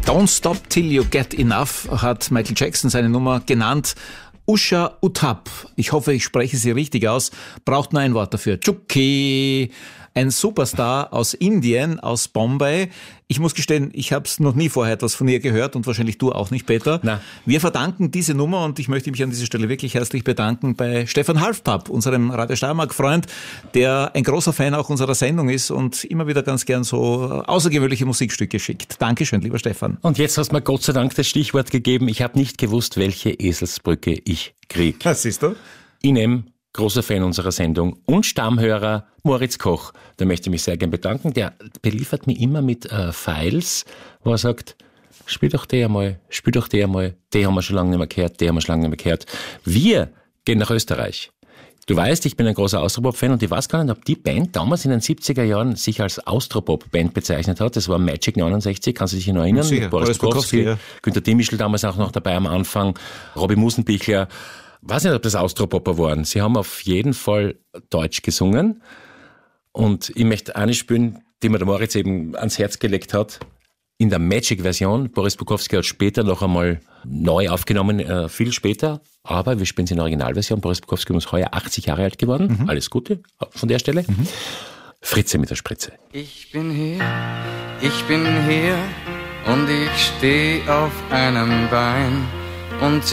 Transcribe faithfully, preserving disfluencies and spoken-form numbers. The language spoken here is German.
Don't Stop Till You Get Enough hat Michael Jackson seine Nummer genannt. Usha Uthapp, ich hoffe, ich spreche sie richtig aus, braucht nur ein Wort dafür. Chucky, ein Superstar aus Indien, aus Bombay. Ich muss gestehen, ich habe es noch nie vorher etwas von ihr gehört und wahrscheinlich du auch nicht, Peter. Na. Wir verdanken diese Nummer und ich möchte mich an dieser Stelle wirklich herzlich bedanken bei Stefan Halfpapp, unserem Radio Steiermark-Freund, der ein großer Fan auch unserer Sendung ist und immer wieder ganz gern so außergewöhnliche Musikstücke schickt. Dankeschön, lieber Stefan. Und jetzt hast du mir Gott sei Dank das Stichwort gegeben. Ich habe nicht gewusst, welche Eselsbrücke ich kriege. Das siehst du? Ich nehme großer Fan unserer Sendung und Stammhörer Moritz Koch. Da möchte ich mich sehr gern bedanken. Der beliefert mich immer mit äh, Files, wo er sagt, spiel doch die einmal, spiel doch die einmal, die haben wir schon lange nicht mehr gehört, die haben wir schon lange nicht mehr gehört. Wir gehen nach Österreich. Du weißt, ich bin ein großer Austropop-Fan und ich weiß gar nicht, ob die Band damals in den siebziger Jahren sich als Austropop-Band bezeichnet hat. Das war Magic neunundsechzig, kannst du dich noch erinnern? Sicher, mit Boris Bukowski, ja. Günter Dimischl damals auch noch dabei am Anfang, Robby Musenbichler. Weiß nicht, ob das Austropopper waren. Sie haben auf jeden Fall Deutsch gesungen. Und ich möchte eine spielen, die mir der Moritz eben ans Herz gelegt hat. In der Magic-Version. Boris Bukowski hat später noch einmal neu aufgenommen, äh, viel später. Aber wir spielen sie in der Originalversion. Boris Bukowski ist heuer achtzig Jahre alt geworden. Mhm. Alles Gute von der Stelle. Mhm. Fritze mit der Spritze. Ich bin hier, ich bin hier und ich steh auf einem Bein und